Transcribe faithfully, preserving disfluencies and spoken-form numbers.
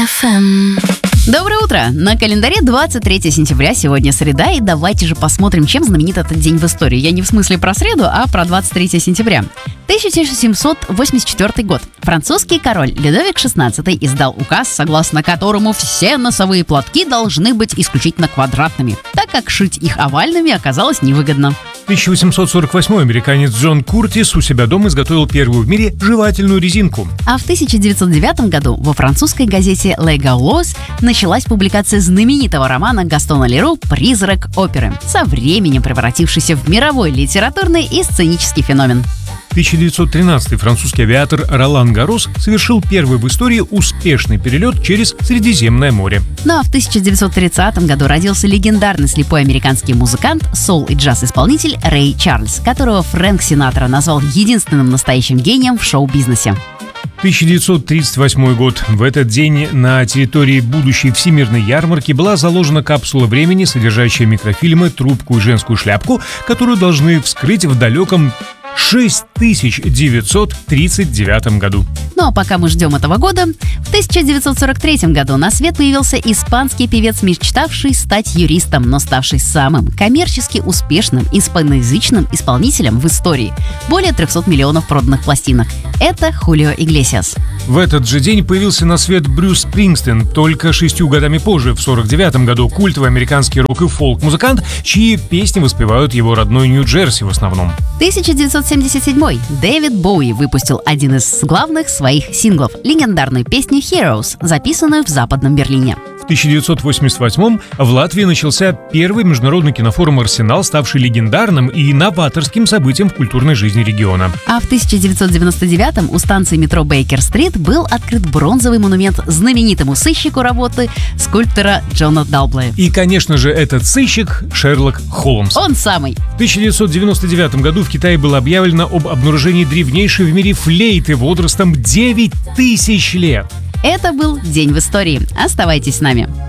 эф эм. Доброе утро! На календаре двадцать третье сентября, сегодня среда, и давайте же посмотрим, чем знаменит этот день в истории. Я не в смысле про среду, а про двадцать третье сентября. тысяча семьсот восемьдесят четвёртый год. Французский король Людовик шестнадцатый издал указ, согласно которому все носовые платки должны быть исключительно квадратными, так как шить их овальными оказалось невыгодно. тысяча восемьсот сорок восьмой американец Джон Куртис у себя дома изготовил первую в мире жевательную резинку. А в тысяча девятьсот девятом году во французской газете «Le Gaulois» началась публикация знаменитого романа Гастона Леру «Призрак оперы», со временем превратившийся в мировой литературный и сценический феномен. тысяча девятьсот тринадцатый французский авиатор Ролан Гаррос совершил первый в истории успешный перелет через Средиземное море. Ну а в тысяча девятьсот тридцатом году родился легендарный слепой американский музыкант, соул- и джаз-исполнитель Рэй Чарльз, которого Фрэнк Синатра назвал единственным настоящим гением в шоу-бизнесе. тысяча девятьсот тридцать восьмой год. В этот день на территории будущей всемирной ярмарки была заложена капсула времени, содержащая микрофильмы, трубку и женскую шляпку, которую должны вскрыть в далеком шесть тысяч девятьсот тридцать девятом году. Ну а пока мы ждем этого года, в тысяча девятьсот сорок третьем году на свет появился испанский певец, мечтавший стать юристом, но ставший самым коммерчески успешным испаноязычным исполнителем в истории. Более трехсот миллионов проданных пластинок. Это Хулио Иглесиас. В этот же день появился на свет Брюс Спрингстин. Только шестью годами позже, в сорок девятом году, культовый американский рок- и фолк-музыкант, чьи песни воспевают его родной Нью-Джерси в основном. тысяча девятьсот семьдесят седьмой. Дэвид Боуи выпустил один из главных своих синглов – легендарную песню «Heroes», записанную в Западном Берлине. В тысяча девятьсот восемьдесят восьмом в Латвии начался первый международный кинофорум «Арсенал», ставший легендарным и новаторским событием в культурной жизни региона. А в тысяча девятьсот девяносто девятом у станции метро Бейкер-стрит был открыт бронзовый монумент знаменитому сыщику работы скульптора Джона Далблея. И, конечно же, этот сыщик Шерлок Холмс. Он самый. В тысяча девятьсот девяносто девятом году в Китае было объявлено об обнаружении древнейшей в мире флейты возрастом девять тысяч лет. Это был День в истории. Оставайтесь с нами.